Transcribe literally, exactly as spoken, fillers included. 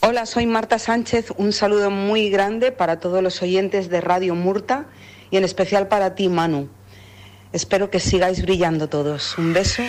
Hola, soy Marta Sánchez. Un saludo muy grande para todos los oyentes de Radio Murta y en especial para ti, Manu. Espero que sigáis brillando todos. Un beso.